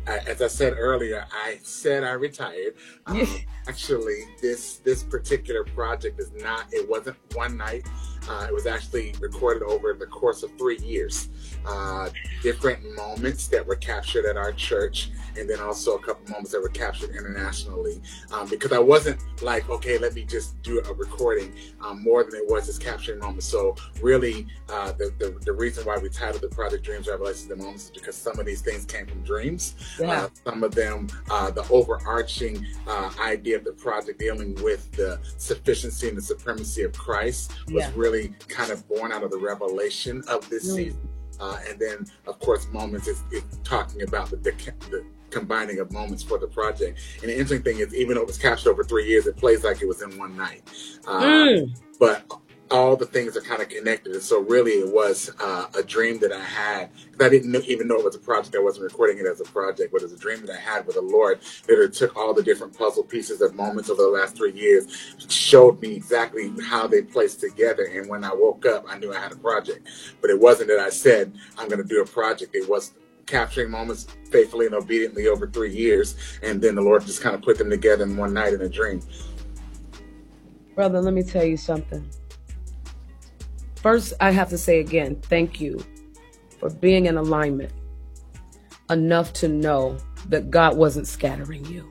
as I said earlier, I said I retired. Actually, this particular project is not. It wasn't one night. It was actually recorded over the course of 3 years. Different moments that were captured at our church, and then also a couple moments that were captured internationally. Because I wasn't like, okay, let me just do a recording. More than it was just capturing moments. So really, the reason why we titled the project "Dreams, Revelations, and Moments" is because some of these things came from dreams. Yeah. Some of them, the overarching idea of the project dealing with the sufficiency and the supremacy of Christ was really kind of born out of the revelation of this season. And then, of course, Moments is talking about the combining of moments for the project. And the interesting thing is, even though it was captured over 3 years, it plays like it was in one night. But all the things are kind of connected. And so really it was a dream that I had. I didn't even know it was a project. I wasn't recording it as a project, but it was a dream that I had with the Lord that it took all the different puzzle pieces of moments over the last 3 years, showed me exactly how they placed together. And when I woke up, I knew I had a project. But it wasn't that I said, I'm going to do a project. It was capturing moments faithfully and obediently over 3 years. And then the Lord just kind of put them together in one night in a dream. Brother, let me tell you something. First, I have to say again, thank you for being in alignment enough to know that God wasn't scattering you.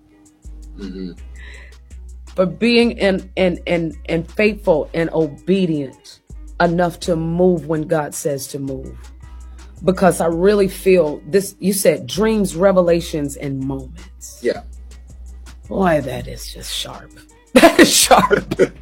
For being and faithful and obedient enough to move when God says to move. Because I really feel this, you said dreams, revelations, and moments. Yeah. Boy, that is just sharp. That is sharp.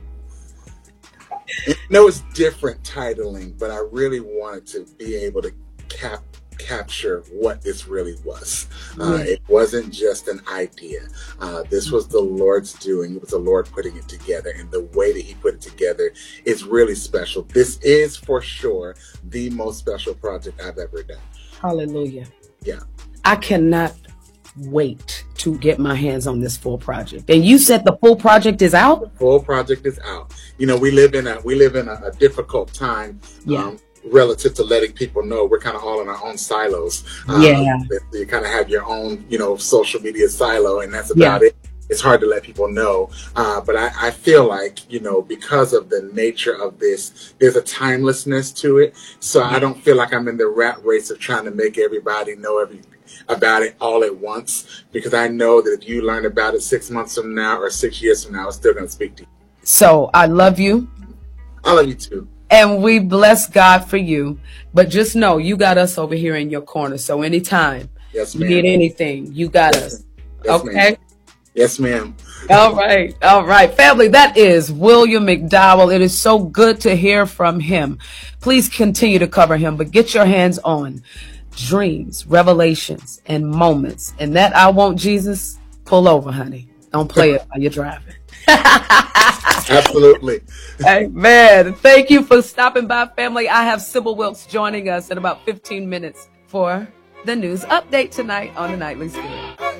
No, it's different titling, but I really wanted to be able to capture what this really was. It wasn't just an idea. This was the Lord's doing. It was the Lord putting it together, and the way that he put it together is really special. This is for sure the most special project I've ever done. Hallelujah. Yeah. I cannot wait to get my hands on this full project. And you said the full project is out? The full project is out. You know, we live in a difficult time. Relative to letting people know we're kind of all in our own silos. You kind of have your own, social media silo, and that's about it. It's hard to let people know. But I feel like, because of the nature of this, there's a timelessness to it. So I don't feel like I'm in the rat race of trying to make everybody know everything about it all at once, because I know that if you learn about it 6 months from now or 6 years from now, it's still going to speak to you. So I love you. I love you too. And we bless God for you. But just know you got us over here in your corner. So anytime you need anything, you got us. Yes, okay? Ma'am. Yes, ma'am. All right. All right. Family, that is William McDowell. It is so good to hear from him. Please continue to cover him, but get your hands on Dreams, Revelations, and Moments. And that I Want Jesus, pull over, honey. Don't play it while you're driving. Absolutely. Amen. Thank you for stopping by, family. I have Sybil Wilkes joining us in about 15 minutes for the news update tonight on the Nightly Spirit.